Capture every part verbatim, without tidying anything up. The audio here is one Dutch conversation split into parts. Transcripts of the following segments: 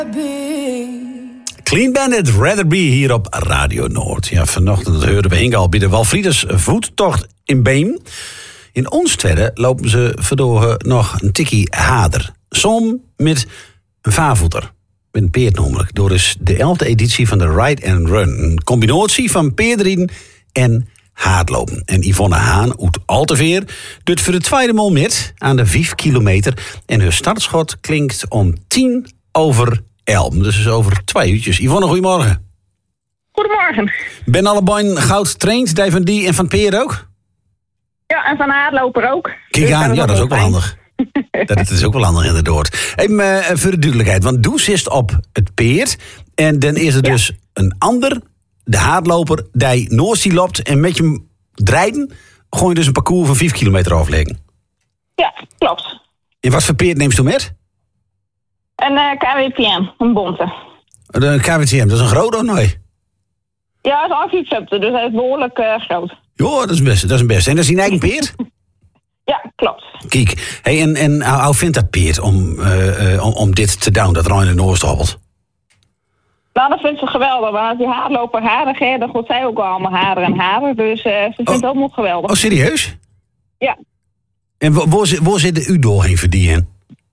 Clean Bandit, Rather Be hier op Radio Noord. Ja, vanochtend hoorden we Inge al bij de Walfrieders voettocht in Beem. In ons tweede lopen ze verdoren nog een tikkie hader. Som met een vaarvoeter. Met een peert namelijk. Door dus de elfde editie van de Ride and Run. Een combinatie van peerdrieden en hardlopen. En Yvonne Haan uit Alteveer doet voor de tweede maal met aan de vijf kilometer. En hun startschot klinkt om tien over elf. Dus is over twee uurtjes. Yvonne, goedemorgen. Goedemorgen. Ben allebei goud traind, die van die en van Peer ook? Ja, en van de haardloper ook. Kijk dus aan, dat ja, dat is ook wel fijn. handig. Dat is ook wel handig inderdaad. Even uh, voor de duidelijkheid, want Doe zit op het peer. En dan is er Ja. dus een ander, de haardloper, die Noord die loopt. En met je draaien, gooi je dus een parcours van vijf kilometer afleggen. Ja, klopt. En wat voor peer neemt u met? Een uh, K W P M, een bonte. De K W T M, dat is een groot of nee? Ja, dat is affietsupte, dus hij is behoorlijk uh, groot. Ja, dat is een beste, dat is een beste. En dat is een eigen peer? Ja, klopt. Kijk, hey, en, en hoe hoe vindt dat peer om, uh, uh, om, om dit te doen, dat Rijn in Noord hobbelt? Nou, dat vindt ze geweldig, want als die haardloper harig is, dan gaat zij ook allemaal hader en hader. Dus uh, ze vindt het ook nog geweldig. Oh, serieus? Ja. En waar, waar, zit- waar zit de u doorheen verdienen?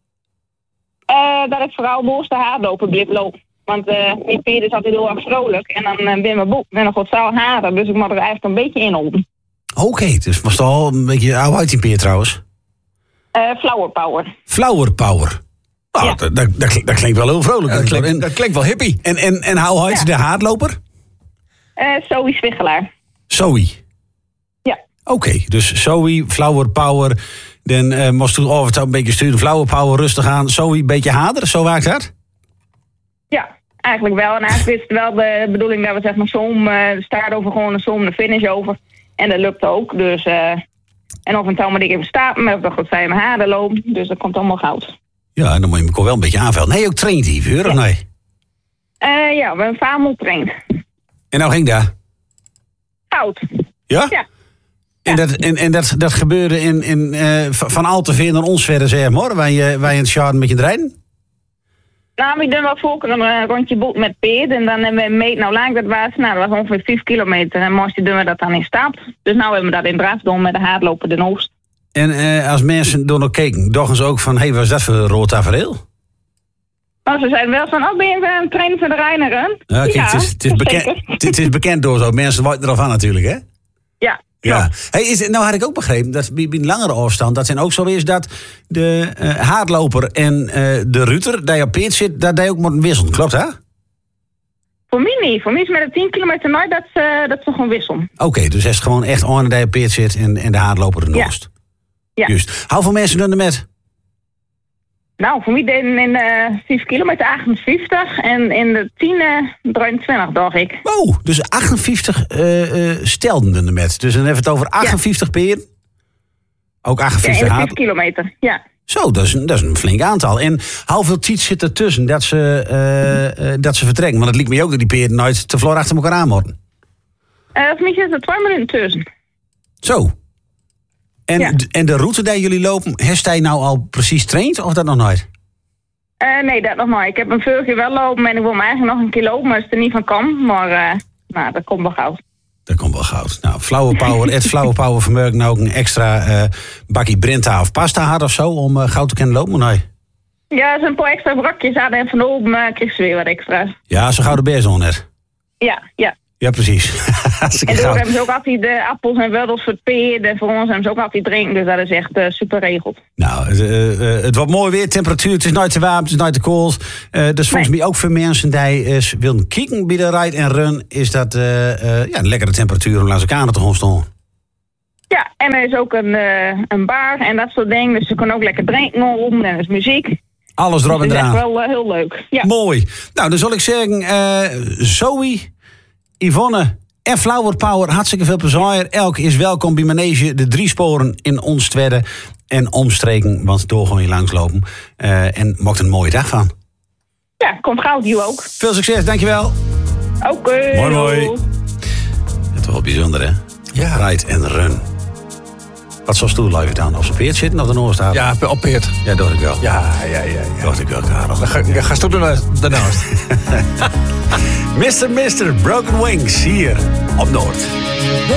Uh, dat ik vooral boos de haardloper blijf lopen. Want uh, die peer is altijd heel erg vrolijk. En dan uh, ben mijn boek en dan gaat zo hader. Dus ik moet er eigenlijk een beetje in op. Oké, dus was het al een beetje oud uit die peer trouwens. Uh, flower power. Flower power. Nou, Ja. dat, dat, dat, dat klinkt wel heel vrolijk. Ja, dat, klinkt, en, dat klinkt wel hippie. en, en, en hoe heet Ja. de haardloper? Uh, Zoe Zwiggelaar. Zoe. Ja. Oké, dus Zoe, flower power. Dan uh, moest toen over het een beetje sturen. Flower power, rustig aan. Zoe, een beetje hader, zo werkt dat? Ja, eigenlijk wel. En eigenlijk is het wel de bedoeling dat we zeg maar som, uh, de start over gewoon een som, de finish over. En dat lukt ook. Dus, uh, en of een touw moet ik even staan, maar dat gaat zij mijn haren lopen. Dus dat komt allemaal goud. Ja, en dan moet je me wel een beetje aanvullen. Nee, ook traint hier, hoor, of Ja. nee? Uh, ja, we hebben Famel traint. En nou ging daar? Goud. Ja? Ja. En, dat, en, en dat, dat gebeurde in, in, uh, van van Alteveer naar ons verder, zeg maar, waar je, waar je in het charden met je rijden? Nou, we doen wel vroeger een uh, rondje boek met peer. En dan hebben we meet, nou lang dat was, nou dat was ongeveer vijf kilometer. En moest doen we dat dan in stap. Dus nou hebben we dat in draf doen met de haardloper de Oost. En uh, als mensen door nog keken, dachten ze ook van, hé, hey, wat is dat voor rood tafereel? Nou, ze zeiden wel van, oh, ben je aan het trainen voor de Reineren? Ja, kijk, het, is, het, is bekend, zeker. het, het is bekend door zo. Mensen wijten eraf aan natuurlijk, hè? Ja. Ja. Hey, is, het- nou had ik ook begrepen dat bij bij een langere afstand, dat zijn ook zo is dat de uh, haardloper en uh, de ruter, die op peert zit, dat die ook moeten wisselen. Klopt, hè? Oké, Voor mij niet. Voor mij is met de tien kilometer nooit dat ze, dat ze gewoon wisselen. dus is het gewoon echt aan die op peert zit en, en de haardloper de Ja. noost. Ja. Juist. Hoeveel mensen doen er met? Nou, voor mij deden in de vijf kilometer achtenvijftig en in de tien uh, drieëntwintig, dacht ik. Oh, dus achtenvijftig uh, uh, stelden er met. Dus dan hebben we het over achtenvijftig peer. Ook Ja, in achtenvijftig de vijf haard. kilometer, ja. Zo, dat is, een, dat is een flink aantal. En hoeveel tijd zit er tussen dat ze, uh, uh, dat ze vertrekken? Want het lijkt me ook dat die peer nooit te vlor achter elkaar aan worden. Uh, voor mij zit er twee minuten tussen. Zo. En, Ja. d- en de route die jullie lopen, heeft hij nou al precies traind of dat nog nooit? Uh, nee, dat nog nooit. Ik heb een vorige keer wel lopen en ik wil me eigenlijk nog een keer lopen, maar als het er niet van kan. Maar uh, nou, dat komt wel gauw. Dat komt wel goud. Nou, Flower Power, Ed Flower Power vermerkt nou ook een extra uh, bakkie Brenta of pasta had of zo om uh, goud te kunnen lopen, maar nee. Ja, er zijn een paar extra brokjes aan en van oben uh, kreeg ze weer wat extra's. Ja, zo gouden beer zo net. Ja, ja. Ja, precies. Hartstikke En door goud. hebben ze ook altijd de appels en weddels voor het peer. En voor ons hebben ze ook altijd drinken, dus dat is echt uh, super regeld. Nou, uh, uh, het wordt mooi weer. Temperatuur, het is nooit te warm, het is nooit te koud. Uh, dus volgens mij ook voor mensen die uh, willen kijken bij de ride en run, is dat uh, uh, ja, een lekkere temperatuur om langs elkaar te gaan staan. Ja, en er is ook een, uh, een bar en dat soort dingen. Dus ze kunnen ook lekker drinken om en er is muziek. Alles erop en Dus dat is echt eraan. wel uh, heel leuk. Ja. Mooi. Nou, dan zal ik zeggen, uh, Zoe, Yvonne en Flower Power, hartstikke veel plezier. Elk is welkom bij Manege, de drie sporen in ons tweede en omstreken, want door gewoon je langslopen. Uh, en maakt een mooie dag van. Ja, komt gauw, you ook. Veel succes, dankjewel. Oké. Mooi, mooi. Het is wel bijzonder, hè? Ja. Ride en run. Wat zal stoel even dan? Op zijn peert zitten of de Noorstaat? Ja, op Peert. Ja, dacht ik wel. Ja, ja, ja. ja. Dacht ik wel, Karel. Dan ga, ga je daarnaast. mister mister Broken Wings hier op Noord.